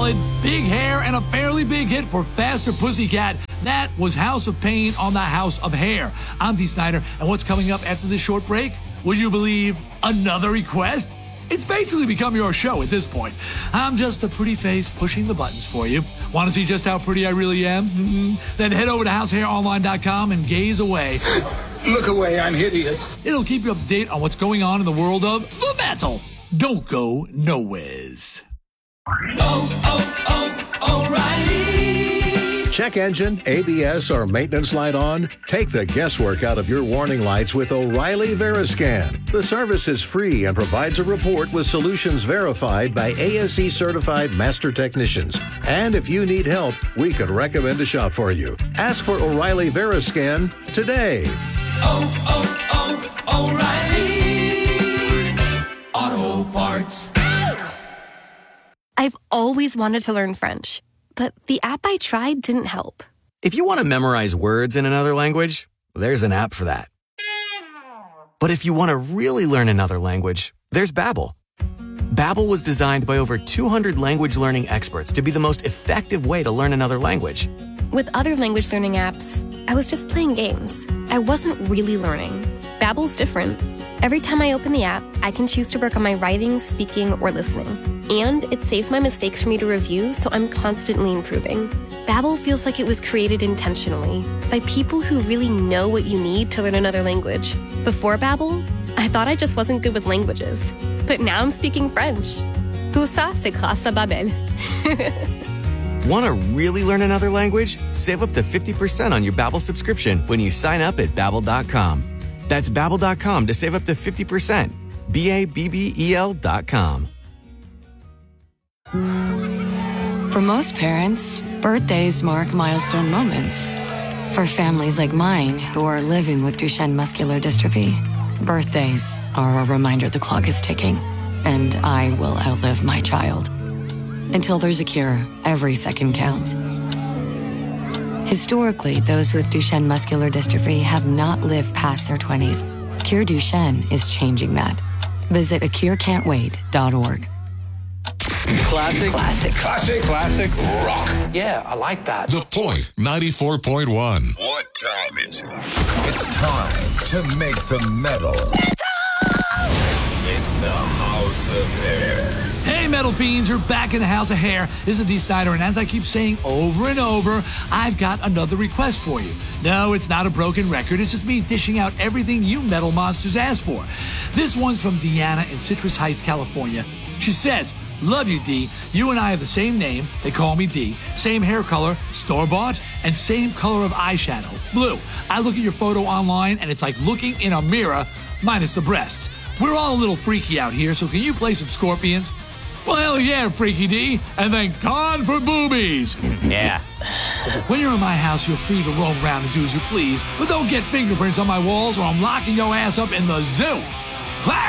ballad, big hair, and a fairly big hit for Faster Pussycat. That was House of Pain on the House of Hair. I'm Dee Snider, and what's coming up after this short break? Would you believe another request? It's basically become your show at this point. I'm just a pretty face pushing the buttons for you. Want to see just how pretty I really am? Then head over to househaironline.com and gaze away. Look away, I'm hideous. It'll keep you up to date on what's going on in the world of the metal. Don't go nowheres. O'Reilly. Check engine, ABS, or maintenance light on? Take the guesswork out of your warning lights with O'Reilly Veriscan. The service is free and provides a report with solutions verified by ASE certified master technicians. And if you need help, we could recommend a shop for you. Ask for O'Reilly Veriscan today. O'Reilly Auto Parts. I've always wanted to learn French, but the app I tried didn't help. If you want to memorize words in another language, there's an app for that. But if you want to really learn another language, there's Babbel. Babbel was designed by over 200 language learning experts to be the most effective way to learn another language. With other language learning apps, I was just playing games. I wasn't really learning. Babbel's different. Every time I open the app, I can choose to work on my writing, speaking, or listening. And it saves my mistakes for me to review, so I'm constantly improving. Babbel feels like it was created intentionally by people who really know what you need to learn another language. Before Babbel, I thought I just wasn't good with languages. But now I'm speaking French. Tout ça, c'est grâce à Babbel. Want to really learn another language? Save up to 50% on your Babbel subscription when you sign up at Babbel.com. That's Babbel.com to save up to 50%. Babbel.com. For most parents, birthdays mark milestone moments. For families like mine who are living with Duchenne muscular dystrophy, birthdays are a reminder the clock is ticking, and I will outlive my child. Until there's a cure, every second counts. Historically, those with Duchenne muscular dystrophy have not lived past their 20s. Cure Duchenne is changing that. Visit acurecan'twait.org. Classic Rock. Yeah, I like that. The Point 94.1. What time is it? It's time to make the metal. It's the House of Hair. Hey, Metal Fiends, you're back in the House of Hair. This is Dee Snider, and as I keep saying over and over, I've got another request for you. No, it's not a broken record. It's just me dishing out everything you metal monsters asked for. This one's from Deanna in Citrus Heights, California. She says, "Love you, Dee. You and I have the same name. They call me Dee. Same hair color, store-bought, and same color of eyeshadow, blue. I look at your photo online, and it's like looking in a mirror, minus the breasts. We're all a little freaky out here, so can you play some Scorpions?" Well, hell yeah, Freaky D, and thank God for boobies. Yeah. When you're in my house, you're free to roam around and do as you please, but don't get fingerprints on my walls or I'm locking your ass up in the zoo.